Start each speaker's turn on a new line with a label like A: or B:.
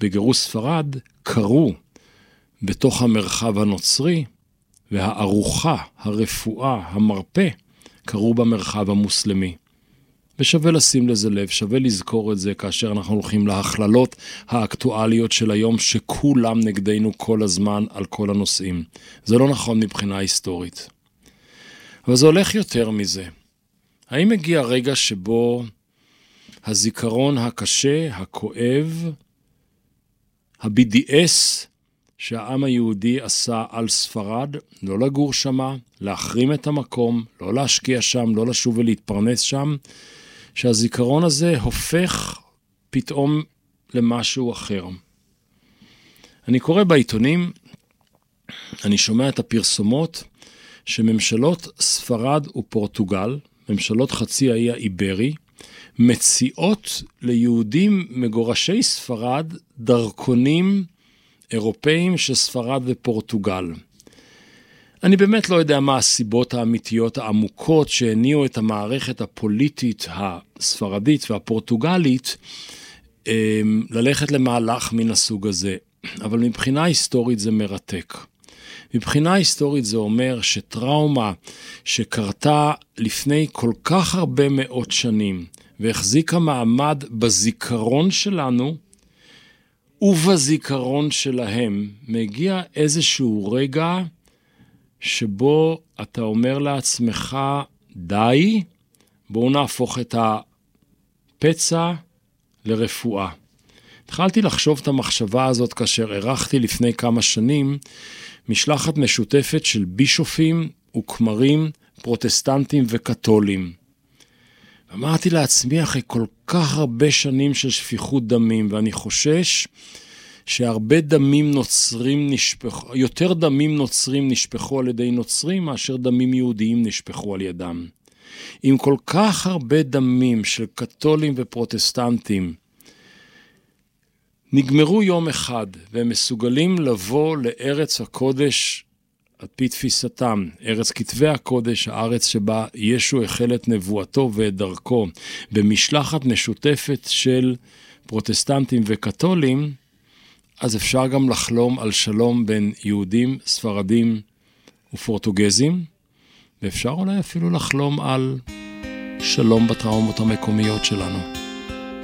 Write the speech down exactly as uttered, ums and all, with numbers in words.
A: בגירוש ספרד קרו בתוך המרחב הנוצרי, והארוחה, הרפואה, המרפא, קרו במרחב המוסלמי. ושווה לשים לזה לב, שווה לזכור את זה כאשר אנחנו הולכים להכללות האקטואליות של היום, שכולם נגדנו כל הזמן על כל הנושאים. זה לא נכון מבחינה היסטורית. אבל זה הולך יותר מזה. האם מגיע רגע שבו הזיכרון הקשה, הכואב, ה-בי די אס שהעם היהודי עשה על ספרד, לא לגור שמה, להחרים את המקום, לא להשקיע שם, לא לשוב ולהתפרנס שם, שהזיכרון הזה הופך פתאום למשהו אחר. אני קורא בעיתונים, אני שומע את הפרסומות, שממשלות ספרד ופורטוגל, ממשלות חצי האי האיברי, מציעות ליהודים מגורשי ספרד דרכונים אירופאים של ספרד ופורטוגל. אני באמת לא יודע מה הסיבות האמיתיות העמוקות שהניעו את המערכת הפוליטית הספרדית והפורטוגלית ללכת למהלך מן הסוג הזה. אבל מבחינה היסטורית זה מרתק. מבחינה היסטורית זה אומר שטראומה שקרתה לפני כל כך הרבה מאות שנים, והחזיקה מעמד בזיכרון שלנו, ובזיכרון שלהם, מגיע איזשהו רגע שבו אתה אומר לעצמך, די, בואו נהפוך את הפצע לרפואה. התחלתי לחשוב את המחשבה הזאת כאשר ערכתי לפני כמה שנים משלחת משותפת של בישופים וכמרים, פרוטסטנטים וקתולים. אמרתי לעצמי, אחרי כל כך הרבה שנים של שפיכות דמים, ואני חושש שהרבה דמים נוצרים נשפחו, יותר דמים נוצרים נשפחו על ידי נוצרים, מאשר דמים יהודיים נשפחו על ידם. עם כל כך הרבה דמים של קתולים ופרוטסטנטים, נגמרו יום אחד, והם מסוגלים לבוא לארץ הקודש, על פי תפיסתם, ארץ כתבי הקודש, הארץ שבה ישו החל את נבואתו ואת דרכו, במשלחת משותפת של פרוטסטנטים וקתולים, אז אפשר גם לחלום על שלום בין יהודים, ספרדים ופורטוגזים, ואפשר אולי אפילו לחלום על שלום בטראומות המקומיות שלנו.